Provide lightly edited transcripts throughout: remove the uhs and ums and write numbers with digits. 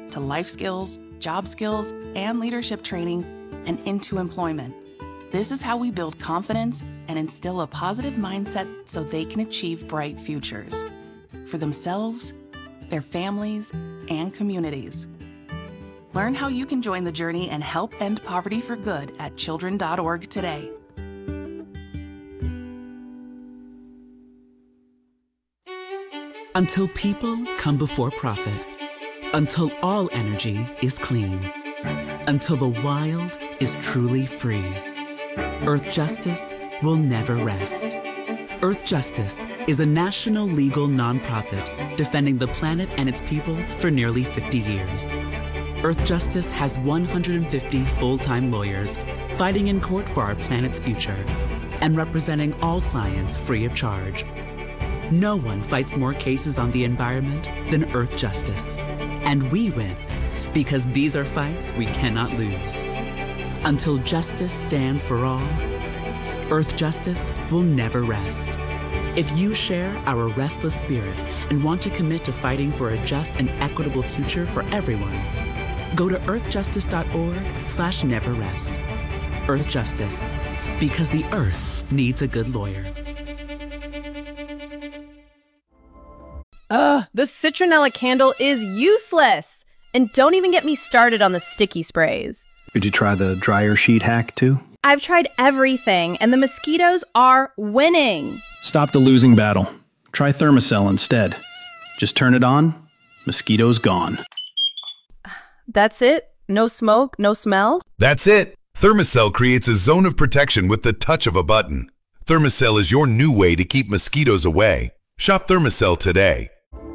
to life skills, job skills, and leadership training, and into employment. This is how we build confidence and instill a positive mindset so they can achieve bright futures for themselves, their families, and communities. Learn how you can join the journey and help end poverty for good at children.org today. Until people come before profit. Until all energy is clean. Until the wild is truly free. Earth Justice will never rest. Earth Justice is a national legal nonprofit defending the planet and its people for nearly 50 years. Earth Justice has 150 full-time lawyers fighting in court for our planet's future and representing all clients free of charge. No one fights more cases on the environment than Earth Justice. And we win because these are fights we cannot lose. Until justice stands for all, Earth Justice will never rest. If you share our restless spirit and want to commit to fighting for a just and equitable future for everyone, go to earthjustice.org/neverrest. Earth Justice, because the Earth needs a good lawyer. The citronella candle is useless! And don't even get me started on the sticky sprays. Did you try the dryer sheet hack too? I've tried everything, and the mosquitoes are winning. Stop the losing battle. Try Thermacell instead. Just turn it on, mosquitoes gone. That's it? No smoke, no smell? That's it. Thermacell creates a zone of protection with the touch of a button. Thermacell is your new way to keep mosquitoes away. Shop Thermacell today.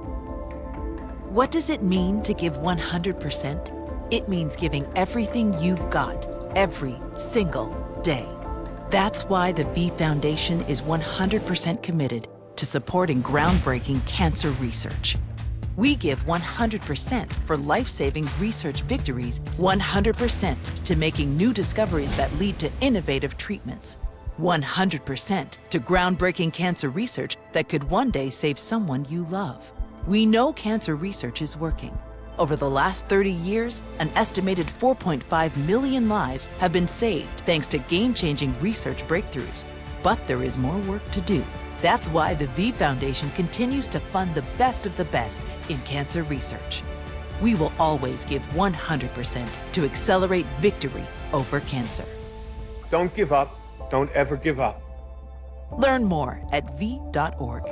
What does it mean to give 100%? It means giving everything you've got, every single day. That's why the V Foundation is 100% committed to supporting groundbreaking cancer research. We give 100% for life-saving research victories, 100% to making new discoveries that lead to innovative treatments, 100% to groundbreaking cancer research that could one day save someone you love. We know cancer research is working. Over the last 30 years, an estimated 4.5 million lives have been saved thanks to game-changing research breakthroughs. But there is more work to do. That's why the V Foundation continues to fund the best of the best in cancer research. We will always give 100% to accelerate victory over cancer. Don't give up. Don't ever give up. Learn more at v.org.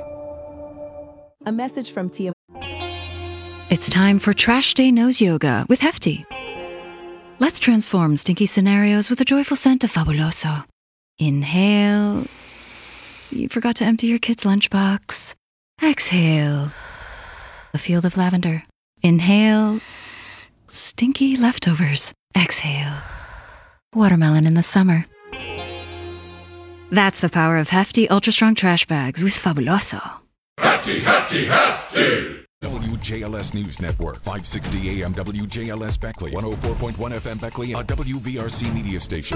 A message from Tia. It's time for Trash Day Nose Yoga with Hefty. Let's transform stinky scenarios with a joyful scent of Fabuloso. Inhale. You forgot to empty your kid's lunchbox. Exhale. A field of lavender. Inhale. Stinky leftovers. Exhale. Watermelon in the summer. That's the power of Hefty Ultra Strong Trash Bags with Fabuloso. Hefty, Hefty, Hefty! WJLS News Network, 560 AM WJLS Beckley, 104.1 FM Beckley, a WVRC media station.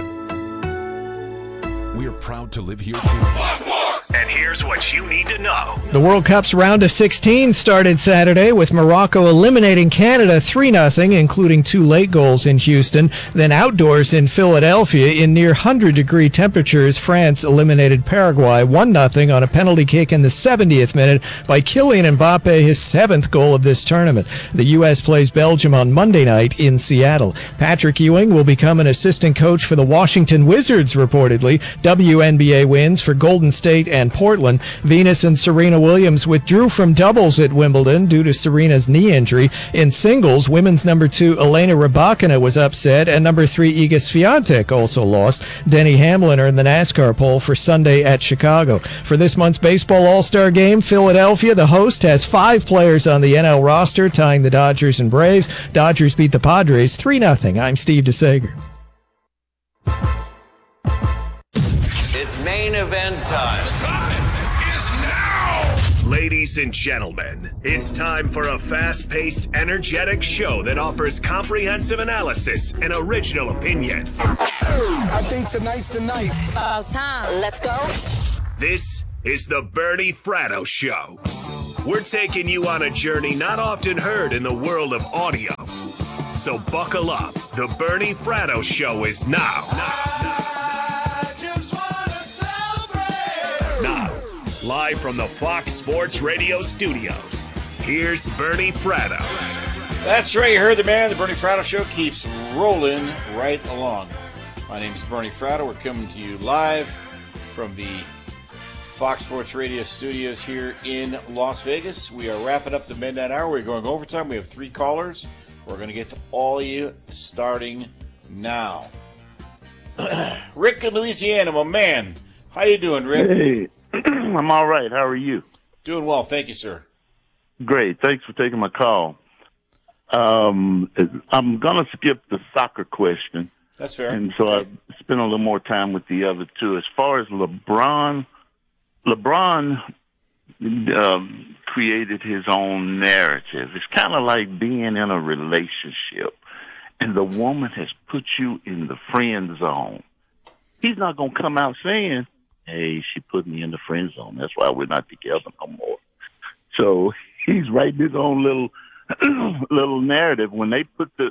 We're proud to live here too. And here's what you need to know. The World Cup's round of 16 started Saturday with Morocco eliminating Canada 3-0, including 2 late goals in Houston. Then outdoors in Philadelphia, in near 100-degree temperatures, France eliminated Paraguay 1-0 on a penalty kick in the 70th minute by Kylian Mbappe, his 7th goal of this tournament. The U.S. plays Belgium on Monday night in Seattle. Patrick Ewing will become an assistant coach for the Washington Wizards, reportedly. WNBA wins for Golden State and Portland. Venus and Serena Williams withdrew from doubles at Wimbledon due to Serena's knee injury. In singles, women's number 2 Elena Rybakina was upset, and number 3 Iga Swiatek also lost. Denny Hamlin earned the NASCAR pole for Sunday at Chicago. For this month's baseball All-Star Game, Philadelphia, the host, has 5 players on the NL roster, tying the Dodgers and Braves. Dodgers beat the Padres 3-0. I'm Steve DeSager. It's main event time. Time is now! Ladies and gentlemen, it's time for a fast-paced, energetic show that offers comprehensive analysis and original opinions. I think tonight's the night. About time. Let's go. This is the Bernie Fratto Show. We're taking you on a journey not often heard in the world of audio. So buckle up. The Bernie Fratto Show is now. Now, live from the Fox Sports Radio studios, here's Bernie Fratto. That's right, you heard the man. The Bernie Fratto Show keeps rolling right along. My name is Bernie Fratto. We're coming to you live from the Fox Sports Radio studios here in Las Vegas. We are wrapping up the midnight hour. We're going overtime. We have 3 callers. We're going to get to all of you starting now. Rick in Louisiana, my man. How you doing, Rick? Hey, I'm all right. How are you? Doing well. Thank you, sir. Great. Thanks for taking my call. I'm going to skip the soccer question. That's fair. And so I spent a little more time with the other two. As far as LeBron created his own narrative. It's kind of like being in a relationship and the woman has put you in the friend zone. He's not going to come out saying, hey, she put me in the friend zone. That's why we're not together no more. So he's writing his own little narrative. When they put the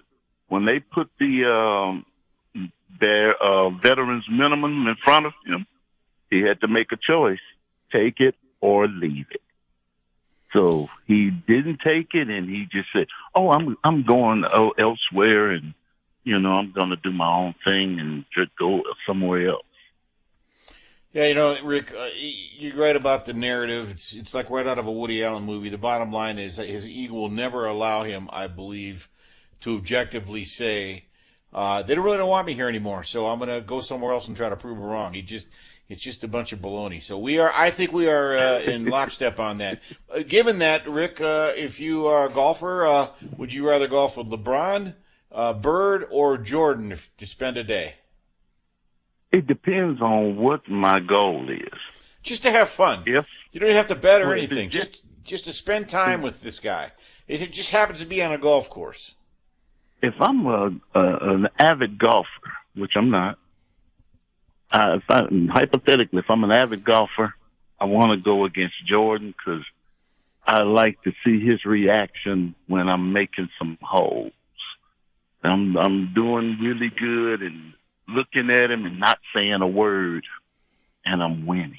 veterans minimum in front of him, he had to make a choice: take it or leave it. So he didn't take it, and he just said, "Oh, I'm going elsewhere, and I'm going to do my own thing and just go somewhere else." Yeah, Rick, you're right about the narrative. It's like right out of a Woody Allen movie. The bottom line is that his ego will never allow him, I believe, to objectively say, they really don't want me here anymore, so I'm going to go somewhere else and try to prove them wrong. It's just a bunch of baloney. So I think we are in lockstep on that. Given that, Rick, if you are a golfer, would you rather golf with LeBron, Bird, or Jordan to spend a day? It depends on what my goal is. Just to have fun. Yes. You don't have to bet or anything. Just to spend time with this guy. It just happens to be on a golf course. If I'm an avid golfer, which I'm not, hypothetically, if I'm an avid golfer, I want to go against Jordan because I like to see his reaction when I'm making some holes. I'm doing really good and looking at him and not saying a word, and I'm winning.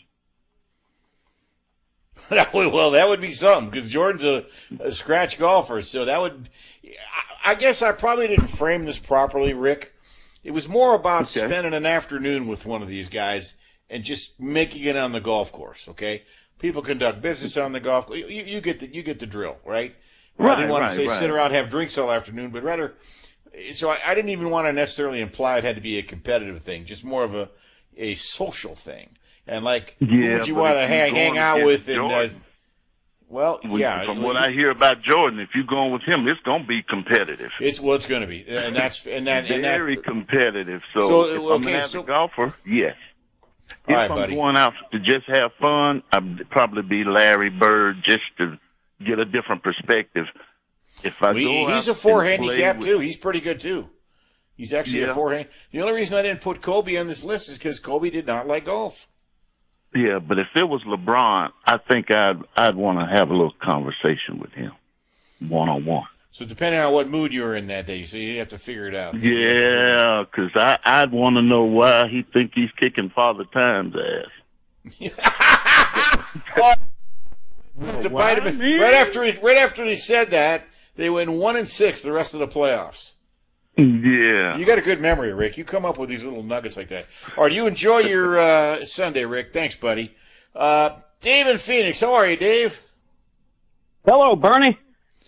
Well, that would be something because Jordan's a scratch golfer, so that would. I guess I probably didn't frame this properly, Rick. It was more about spending an afternoon with one of these guys and just making it on the golf course. Okay, people conduct business on the golf course. You get the drill, right? I didn't want to say sit around and have drinks all afternoon, but rather. So I didn't even want to necessarily imply it had to be a competitive thing, just more of a social thing. And who would you want to hang out with? And From what I hear about Jordan, if you're going with him, it's going to be competitive. It's going to be, and that's very competitive. So if I'm an avid golfer, yes. If I'm going out to just have fun, I'd probably be Larry Bird just to get a different perspective. If I he's a 4 handicap too. He's pretty good too. He's actually a 4 hand. The only reason I didn't put Kobe on this list is because Kobe did not like golf. Yeah, but if it was LeBron, I think I'd want to have a little conversation with him, 1-on-1. So depending on what mood you were in that day, so you have to figure it out. Yeah, because I'd want to know why he think he's kicking Father Time's ass. Right after he said that, they went 1-6 the rest of the playoffs. Yeah. You got a good memory, Rick. You come up with these little nuggets like that. All right, you enjoy your Sunday, Rick. Thanks, buddy. Dave in Phoenix. How are you, Dave? Hello, Bernie.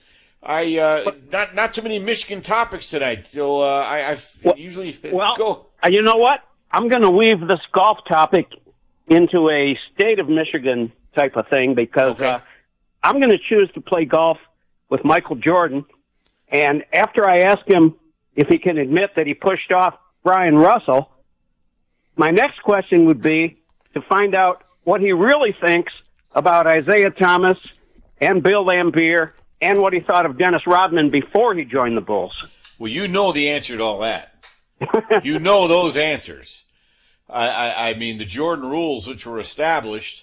Not too many Michigan topics tonight, so I usually go. You know what? I'm going to weave this golf topic into a state of Michigan type of thing because I'm going to choose to play golf with Michael Jordan. And after I ask him if he can admit that he pushed off Brian Russell, my next question would be to find out what he really thinks about Isaiah Thomas and Bill Laimbeer and what he thought of Dennis Rodman before he joined the Bulls. Well, you know the answer to all that. You know those answers. I mean, the Jordan rules, which were established,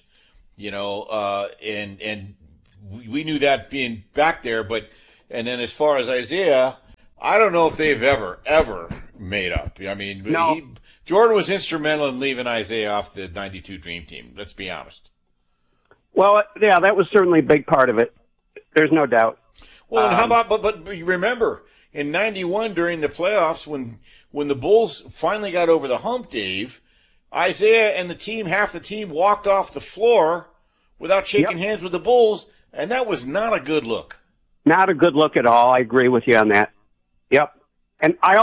and we knew that being back there. And then as far as Isaiah, I don't know if they've ever made up. I mean, No. Jordan was instrumental in leaving Isaiah off the 92 Dream Team. Let's be honest. Well, yeah, that was certainly a big part of it. There's no doubt. Well, and how about, but you remember, in 91 during the playoffs, when the Bulls finally got over the hump, Dave, Isaiah and the team, half the team, walked off the floor without shaking hands with the Bulls, and that was not a good look. Not a good look at all. I agree with you on that. Yep. And I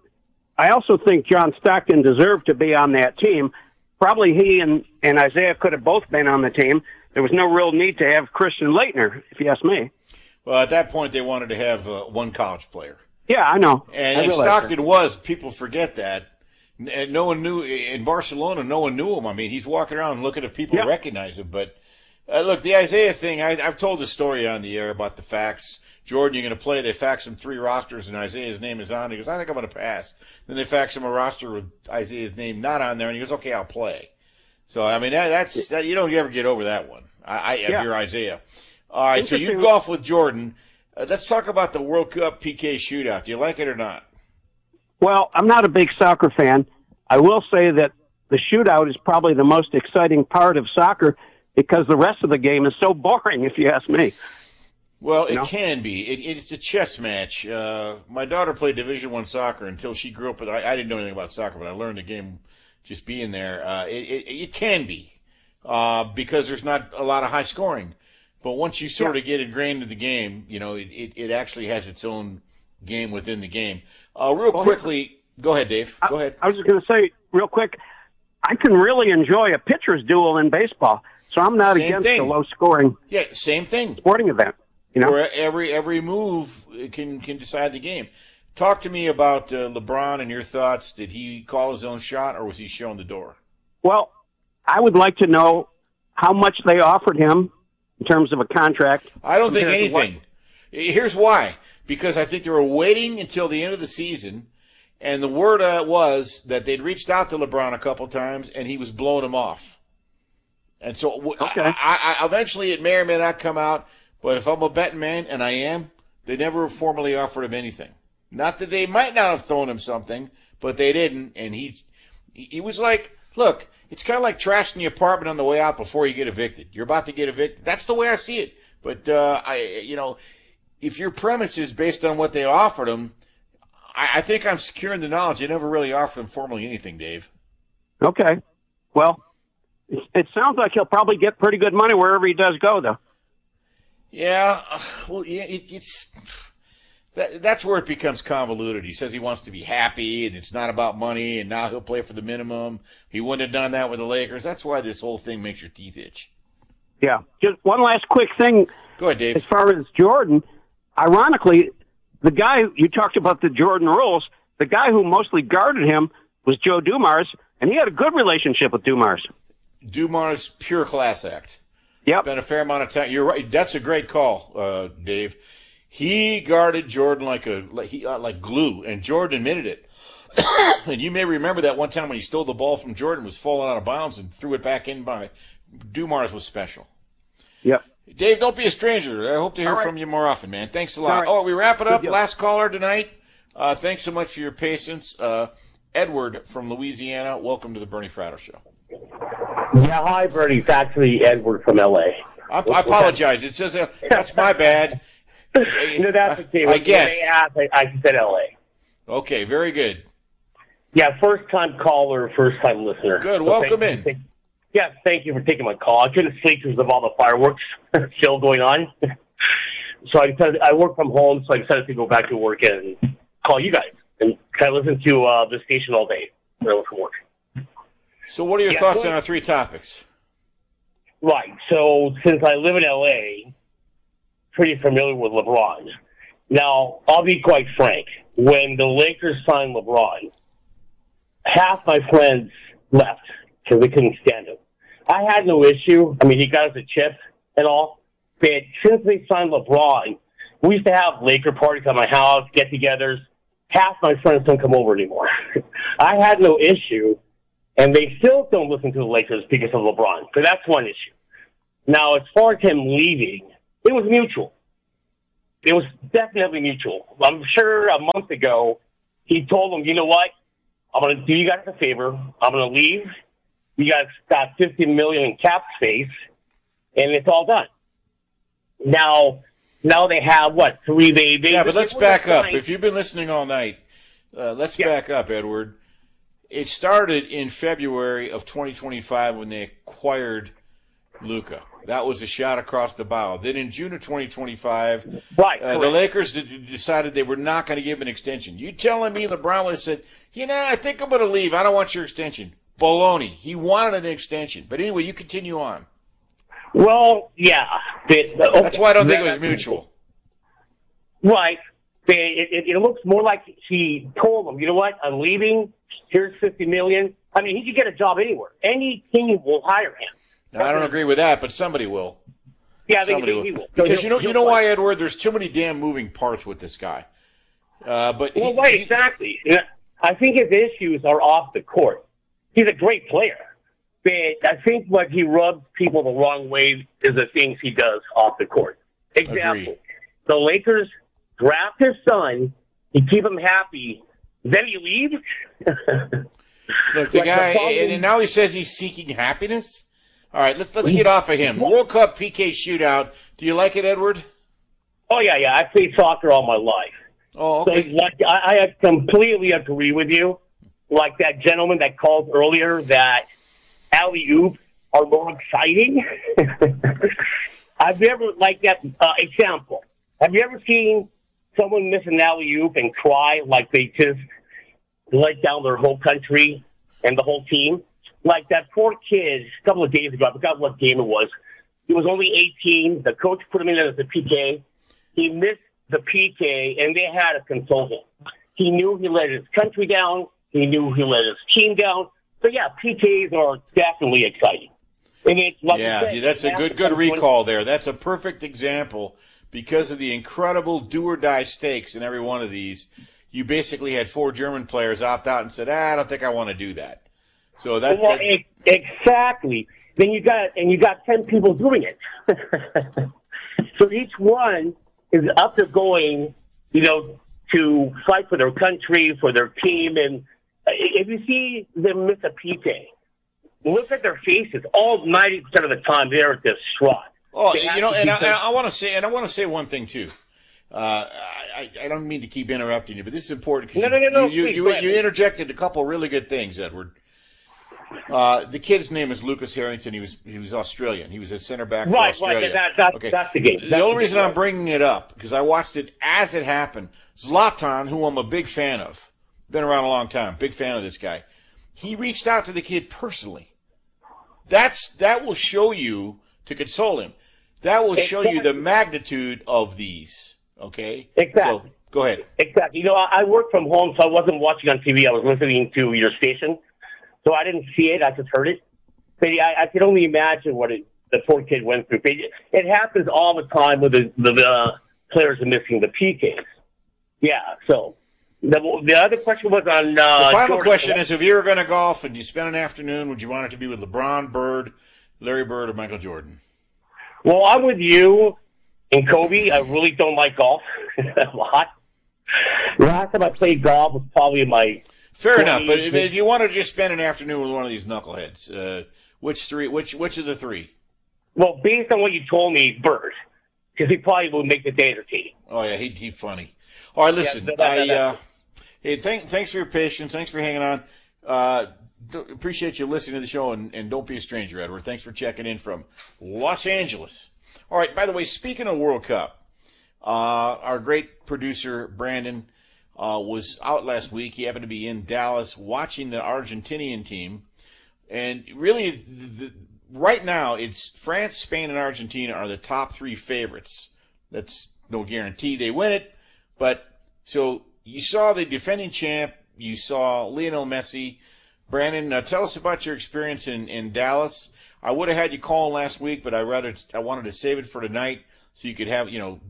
also think John Stockton deserved to be on that team. Probably he and Isaiah could have both been on the team. There was no real need to have Christian Laettner, if you ask me. Well, at that point, they wanted to have one college player. Yeah, I know. And Stockton was, people forget that. And no one knew, in Barcelona, no one knew him. I mean, he's walking around looking if people recognize him. But, look, the Isaiah thing, I've told the story on the air about the fax. Jordan, you're going to play. They fax him 3 rosters, and Isaiah's name is on. He goes, I think I'm going to pass. Then they fax him a roster with Isaiah's name not on there, and he goes, okay, I'll play. So, I mean, that's you don't ever get over that one. If you're Isaiah. All right, so you golf with Jordan. Let's talk about the World Cup PK shootout. Do you like it or not? Well, I'm not a big soccer fan. I will say that the shootout is probably the most exciting part of soccer because the rest of the game is so boring, if you ask me. Well, it can be. It's a chess match. My daughter played Division I soccer until she grew up. I didn't know anything about soccer, but I learned the game just being there. It can be because there's not a lot of high scoring. But once you sort of get ingrained in the game, you know, it actually has its own game within the game. Real quickly, go ahead, Dave. Go ahead. I was just going to say, real quick, I can really enjoy a pitcher's duel in baseball, so I'm not against the low-scoring same thing. Sporting event. You know? Where every move can decide the game. Talk to me about LeBron and your thoughts. Did he call his own shot, or was he shown the door? Well, I would like to know how much they offered him in terms of a contract. I don't think anything. Here's why. Because I think they were waiting until the end of the season, and the word was that they'd reached out to LeBron a couple times, and he was blowing them off. And so I eventually it may or may not come out, but if I'm a betting man, and I am, they never formally offered him anything. Not that they might not have thrown him something, but they didn't, and he was like, look, it's kind of like trashing the apartment on the way out before you get evicted. You're about to get evicted. That's the way I see it. But, if your premise is based on what they offered him, I think I'm secure in the knowledge they never really offered him formally anything, Dave. Okay. Well, it sounds like he'll probably get pretty good money wherever he does go, though. Yeah. Well, yeah, that's where it becomes convoluted. He says he wants to be happy, and it's not about money, and now he'll play for the minimum. He wouldn't have done that with the Lakers. That's why this whole thing makes your teeth itch. Yeah. Just one last quick thing. Go ahead, Dave. As far as Jordan, ironically, the guy, you talked about the Jordan rules, the guy who mostly guarded him was Joe Dumars, and he had a good relationship with Dumars. Dumars, pure class act. Yep. Spent a fair amount of time. You're right. That's a great call, Dave. He guarded Jordan like glue, and Jordan admitted it. And you may remember that one time when he stole the ball from Jordan, was falling out of bounds, and threw it back in by Dumars was special. Yep. Dave, don't be a stranger. I hope to hear from you more often, man. Thanks a lot. Right. Oh, we wrap it up. Last caller tonight. Thanks so much for your patience. Edward from Louisiana, welcome to the Bernie Fratto Show. Yeah, hi, Bernie. It's actually Edward from L.A. I apologize. It says that's my bad. No, that's okay. I guess. I said L.A. Okay, very good. Yeah, first-time caller, first-time listener. Good. So welcome in. Yes, thank you for taking my call. I couldn't sleep because of all the fireworks still going on. So I work from home, so I decided to go back to work and call you guys. And I listen to the station all day when I work from work. So what are your thoughts on our 3 topics? Right. So since I live in L.A., pretty familiar with LeBron. Now, I'll be quite frank. When the Lakers signed LeBron, half my friends left because they couldn't stand him. I had no issue. I mean, he got us a chip and all. But since they signed LeBron, we used to have Laker parties at my house, get-togethers. Half my friends don't come over anymore. I had no issue, and they still don't listen to the Lakers because of LeBron. So that's one issue. Now, as far as him leaving, it was mutual. it was definitely mutual. I'm sure a month ago he told them, you know what? I'm going to do you guys a favor. I'm going to leave. You guys got $50 million in cap space, and it's all done. Now they have what? 3 days. Yeah, but let's back up. If you've been listening all night, let's back up, Edward. It started in February of 2025 when they acquired Luka. That was a shot across the bow. Then in June of 2025, the Lakers decided they were not going to give him an extension. You telling me LeBron said, I think I'm going to leave. I don't want your extension. Baloney. He wanted an extension. But anyway, you continue on. Well, yeah. That's why I don't think it was mutual. Right. It looks more like he told them, you know what, I'm leaving. Here's $50 million. I mean, he could get a job anywhere. Any team will hire him. Now, I don't agree with that, but somebody will. Yeah, I think he will. Because you know why, Edward? There's too many damn moving parts with this guy. Exactly. I think his issues are off the court. He's a great player. But I think what he rubs people the wrong way is the things he does off the court. Example, Agreed. The Lakers draft his son, he keep him happy, then he leaves. Look, the guy, and now he says he's seeking happiness? All right, let's get off of him. World Cup PK shootout. Do you like it, Edward? Oh, yeah. I played soccer all my life. Oh, okay. So, I completely agree with you. Like that gentleman that called earlier that alley-oops are more exciting. Have you ever, like that example, have you ever seen someone miss an alley-oop and cry like they just let down their whole country and the whole team? Like that poor kid a couple of days ago, I forgot what game it was. He was only 18. The coach put him in as a PK. He missed the PK, and they had to console him. He knew he let his country down. He knew he let his team down. So, yeah, PKs are definitely exciting. And it's like that's a good recall there. That's a perfect example because of the incredible do-or-die stakes in every one of these. You basically had 4 German players opt out and said, I don't think I want to do that. So exactly. Then you got 10 people doing it. So each one is up to going, to fight for their country, for their team. And if you see them miss a PK, look at their faces. All 90% of the time, they're distraught. Oh, I want to say one thing too. I don't mean to keep interrupting you, but this is important. No. You interjected a couple really good things, Edward. The kid's name is Lucas Harrington. He was Australian. He was a center back for Australia. Right. That's the game. The only reason I'm bringing it up because I watched it as it happened. Zlatan, who I'm a big fan of, been around a long time, big fan of this guy. He reached out to the kid personally. That will show you to console him. That will show you the magnitude of these. Okay. Exactly. So, go ahead. Exactly. I work from home, so I wasn't watching on TV. I was listening to your station. So I didn't see it. I just heard it. But I could only imagine what the poor kid went through. It happens all the time with the players are missing the PKs. Yeah. So the other question was on. The final question is: if you were going to golf and you spent an afternoon, would you want it to be with LeBron, Bird, Larry Bird, or Michael Jordan? Well, I'm with you and Kobe. I really don't like golf a lot. Last time I played golf was probably my. Fair enough, but if you want to just spend an afternoon with one of these knuckleheads, which of the 3? Well, based on what you told me, Bird, because he probably will make the day entertaining. Oh yeah, he's funny. All right, listen, hey, thanks for your patience, thanks for hanging on. Appreciate you listening to the show, and don't be a stranger, Edward. Thanks for checking in from Los Angeles. All right, by the way, speaking of World Cup, our great producer Brandon. Was out last week. He happened to be in Dallas watching the Argentinian team. And really, right now, it's France, Spain, and Argentina are the top 3 favorites. That's no guarantee they win it. But, so, you saw the defending champ. You saw Lionel Messi. Brandon, tell us about your experience in Dallas. I would have had you call last week, but I wanted to save it for tonight so you could have,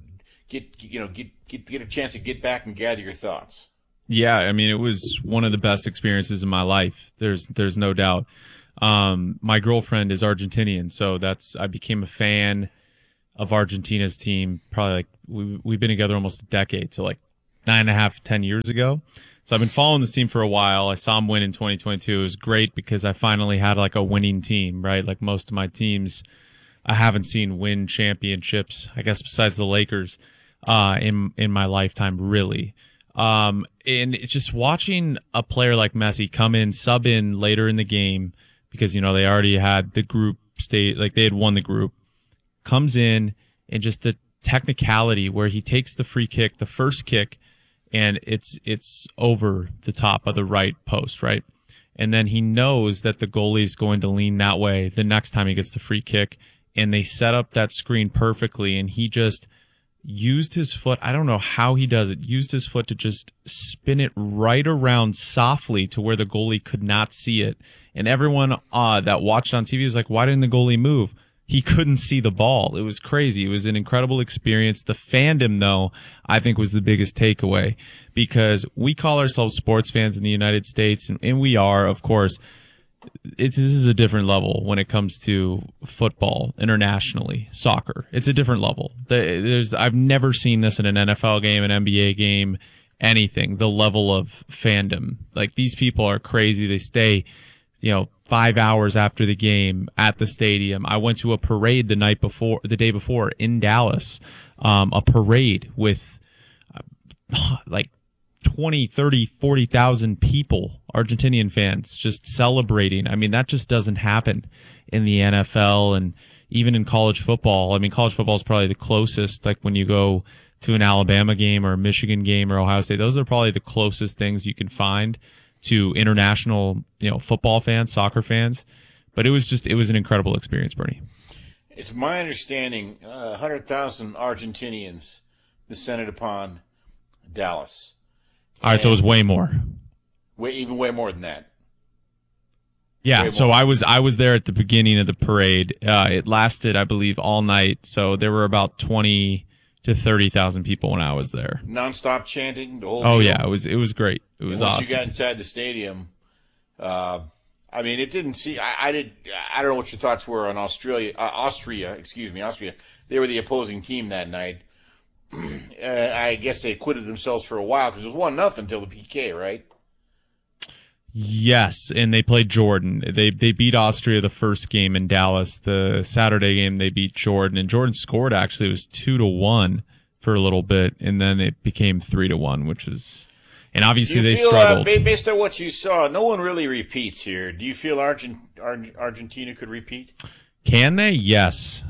get a chance to get back and gather your thoughts. Yeah, I mean, it was one of the best experiences in my life. There's no doubt. My girlfriend is Argentinian, so I became a fan of Argentina's team, probably like we've been together almost a decade, so like 9.5, 10 years ago. So I've been following this team for a while. I saw them win in 2022. It was great because I finally had like a winning team, right? Like most of my teams, I haven't seen win championships, I guess besides the Lakers, in my lifetime, really. And it's just watching a player like Messi come in, sub in later in the game because, they already had the group state, like they had won the group, comes in and just the technicality where he takes the free kick, the first kick, and it's over the top of the right post, right? And then he knows that the goalie is going to lean that way the next time he gets the free kick, and they set up that screen perfectly, and he just used his foot. I don't know how he does it. Used his foot to just spin it right around softly to where the goalie could not see it. And everyone that watched on TV was like, why didn't the goalie move? He couldn't see the ball. It was crazy. It was an incredible experience. The fandom, though, I think was the biggest takeaway because we call ourselves sports fans in the United States, and we are, of course. This is a different level when it comes to football internationally, soccer. It's a different level. I've never seen this in an NFL game, an NBA game, anything. The level of fandom. Like these people are crazy. They stay, 5 hours after the game at the stadium. I went to a parade the day before in Dallas, a parade with like 20, 30, 40,000 people, Argentinian fans, just celebrating. I mean, that just doesn't happen in the NFL and even in college football. I mean, college football is probably the closest, like when you go to an Alabama game or a Michigan game or Ohio State, those are probably the closest things you can find to international, football fans, soccer fans. But it was an incredible experience, Bernie. It's my understanding 100,000 Argentinians descended upon Dallas. All right, so it was way more. Way more than that. Yeah, so I was there at the beginning of the parade. It lasted, I believe, all night. So there were about 20 to 30,000 people when I was there. Nonstop chanting the whole. Oh deal. Yeah, it was great. It was awesome. Once you got inside the stadium, I mean, it didn't see. I don't know what your thoughts were on Austria. They were the opposing team that night. I guess they acquitted themselves for a while because it was 1-0 until the PK, right? Yes, and they played Jordan. They beat Austria the first game in Dallas. The Saturday game they beat Jordan, and Jordan scored actually. It was 2-1 for a little bit, and then it became 3-1, which is, and obviously they struggled. Based on what you saw, no one really repeats here. Do you feel Argentina could repeat? Can they? Yes.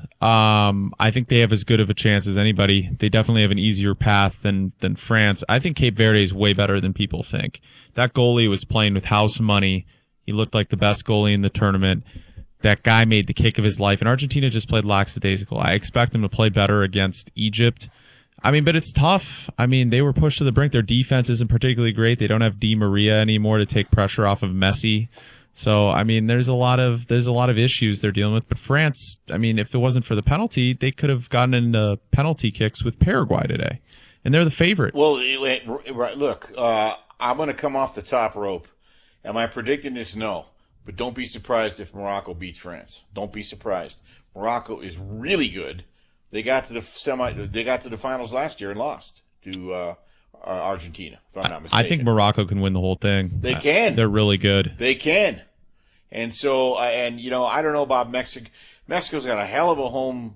I think they have as good of a chance as anybody. They definitely have an easier path than France. I think Cape Verde is way better than people think. That goalie was playing with house money. He looked like the best goalie in the tournament. That guy made the kick of his life, and Argentina just played lackadaisical. I expect them to play better against Egypt. I mean, but it's tough. I mean, they were pushed to the brink. Their defense isn't particularly great. They don't have Di Maria anymore to take pressure off of Messi. So, I mean, there's a lot of issues they're dealing with. But France, I mean, if it wasn't for the penalty, they could have gotten into penalty kicks with Paraguay today. And they're the favorite. Well, right, look, I'm going to come off the top rope. Am I predicting this? No. But don't be surprised if Morocco beats France. Don't be surprised. Morocco is really good. They got to the finals last year and lost to Argentina, if I'm not mistaken. I think Morocco can win the whole thing. They can. They're really good. They can. And so, I don't know about Mexico. Mexico's got a hell of a home,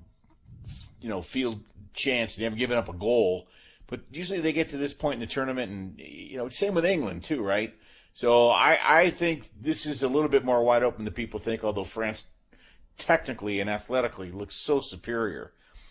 field chance. They haven't given up a goal. But usually they get to this point in the tournament, and, same with England, too, right? So I think this is a little bit more wide open than people think, although France technically and athletically looks so superior.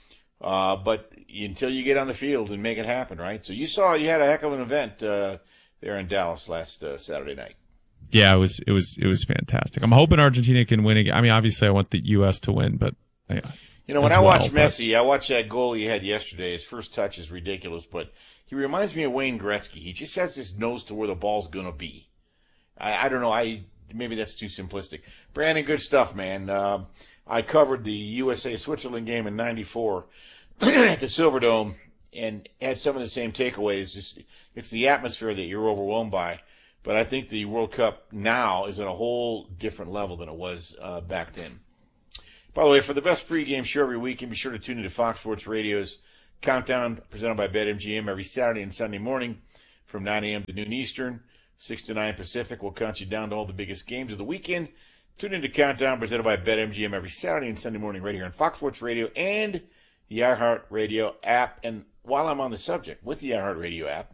But until you get on the field and make it happen, right? So you had a heck of an event there in Dallas last Saturday night. Yeah, it was fantastic. I'm hoping Argentina can win again. I mean, obviously I want the U.S. to win, but when I watch Messi, I watched that goal he had yesterday. His first touch is ridiculous, but he reminds me of Wayne Gretzky. He just has his nose to where the ball's gonna be. I don't know. Maybe that's too simplistic. Brandon, good stuff, man. I covered the USA-Switzerland game in '94 at the Silverdome and had some of the same takeaways. Just it's the atmosphere that you're overwhelmed by. But I think the World Cup now is at a whole different level than it was back then. By the way, for the best pregame show every weekend, be sure to tune into Fox Sports Radio's Countdown, presented by BetMGM, every Saturday and Sunday morning from 9 a.m. to noon Eastern, 6 to 9 Pacific. We'll count you down to all the biggest games of the weekend. Tune into Countdown, presented by BetMGM, every Saturday and Sunday morning right here on Fox Sports Radio and the iHeartRadio app. And while I'm on the subject, with the iHeartRadio app,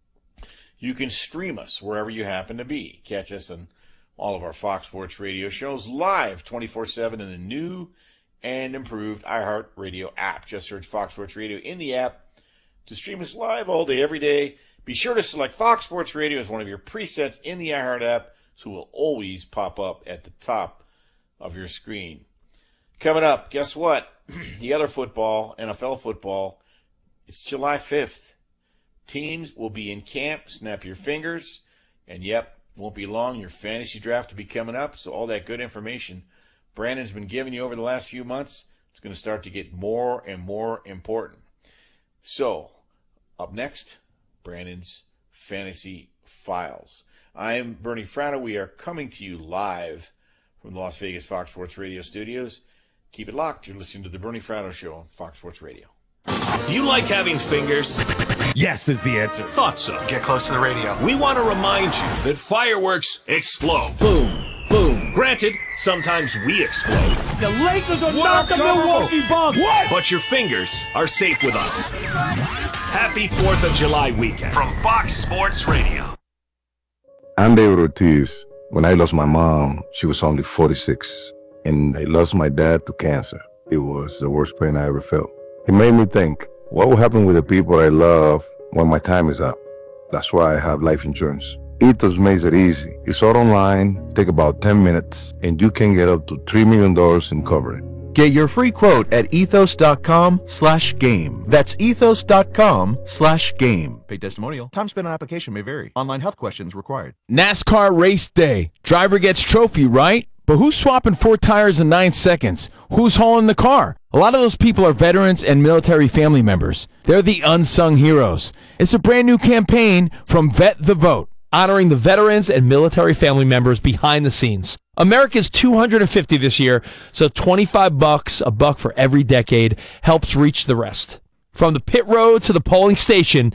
you can stream us wherever you happen to be. Catch us on all of our Fox Sports Radio shows live 24/7 in the new and improved iHeartRadio app. Just search Fox Sports Radio in the app to stream us live all day, every day. Be sure to select Fox Sports Radio as one of your presets in the iHeart app, so it will always pop up at the top of your screen. Coming up, guess what? The other football, NFL football, it's July 5th. Teams will be in camp. Snap your fingers. And yep, won't be long. Your fantasy draft will be coming up. So all that good information Brandon's been giving you over the last few months, it's going to start to get more and more important. So, up next, Brandon's Fantasy Files. I'm Bernie Fratto. We are coming to you live from the Las Vegas Fox Sports Radio studios. Keep it locked. You're listening to the Bernie Fratto Show on Fox Sports Radio. Do you like having fingers? Yes is the answer. Thought so. Get close to the radio. We want to remind you that fireworks explode. Boom, boom. Granted, sometimes we explode. The Lakers are not the Milwaukee Bucks. What? But your fingers are safe with us. Happy 4th of July weekend from Fox Sports Radio. I'm David Ortiz. When I lost my mom, she was only 46. And I lost my dad to cancer. It was the worst pain I ever felt. It made me think, what will happen with the people I love when my time is up? That's why I have life insurance. Ethos makes it easy. It's all online, take about 10 minutes, and you can get up to $3 million in coverage. Get your free quote at ethos.com/game. That's ethos.com/game. Paid testimonial. Time spent on application may vary. Online health questions required. NASCAR race day. Driver gets trophy, right? But who's swapping 4 tires in 9 seconds? Who's hauling the car? A lot of those people are veterans and military family members. They're the unsung heroes. It's a brand new campaign from Vet the Vote, honoring the veterans and military family members behind the scenes. America's 250 this year, so $25, a buck for every decade, helps reach the rest. From the pit road to the polling station,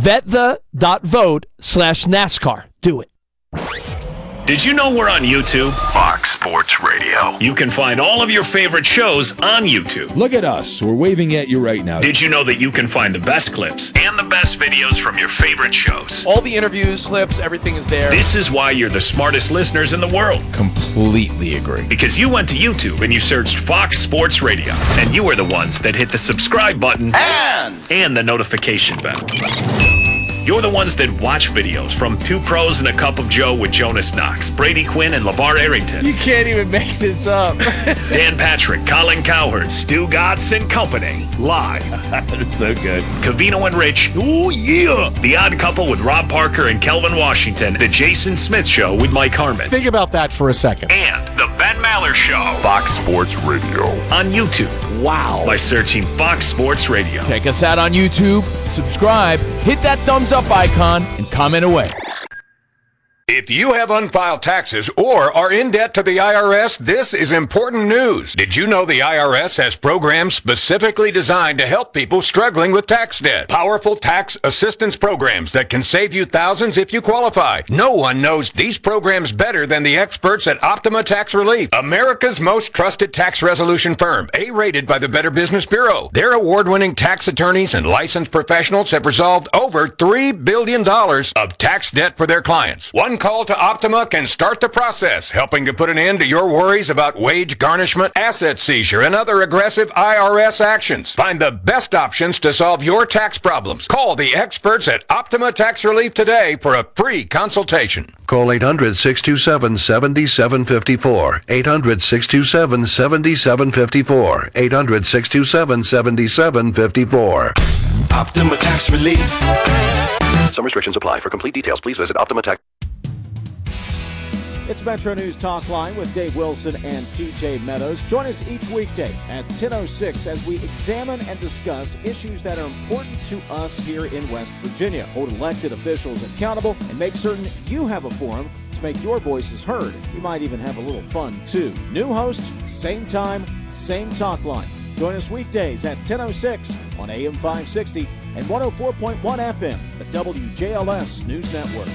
VetThe.vote/NASCAR. Do it. Did you know we're on YouTube? Fox Sports Radio. You can find all of your favorite shows on YouTube. Look at us. We're waving at you right now. Did you know that you can find the best clips and the best videos from your favorite shows? All the interviews, clips, everything is there. This is why you're the smartest listeners in the world. Completely agree. Because you went to YouTube and you searched Fox Sports Radio, and you were the ones that hit the subscribe button and the notification bell. You're the ones that watch videos from Two Pros and a Cup of Joe with Jonas Knox, Brady Quinn, and LeVar Arrington. You can't even make this up. Dan Patrick, Colin Cowherd, Stu Gatz and Company. Live. That's so good. Covino and Rich. Oh, yeah. The Odd Couple with Rob Parker and Kelvin Washington. The Jason Smith Show with Mike Harmon. Think about that for a second. And The Ben Maller Show. Fox Sports Radio. On YouTube. Wow. By searching Fox Sports Radio. Check us out on YouTube, subscribe, hit that thumbs up icon, and comment away. If you have unfiled taxes or are in debt to the IRS, this is important news. Did you know the IRS has programs specifically designed to help people struggling with tax debt? Powerful tax assistance programs that can save you thousands if you qualify. No one knows these programs better than the experts at Optima Tax Relief, America's most trusted tax resolution firm, A-rated by the Better Business Bureau. Their award-winning tax attorneys and licensed professionals have resolved over $3 billion of tax debt for their clients. One call to Optima can start the process, helping to put an end to your worries about wage garnishment, asset seizure, and other aggressive IRS actions. Find the best options to solve your tax problems. Call the experts at Optima Tax Relief today for a free consultation. Call 800-627-7754. 800-627-7754. 800-627-7754. Optima Tax Relief. Some restrictions apply. For complete details, please visit Optima Tax. It's Metro News Talk Line with Dave Wilson and TJ Meadows. Join us each weekday at 10:06 as we examine and discuss issues that are important to us here in West Virginia. Hold elected officials accountable and make certain you have a forum to make your voices heard. We might even have a little fun, too. New host, same time, same talk line. Join us weekdays at 10:06 on AM 560 and 104.1 FM, the WJLS News Network.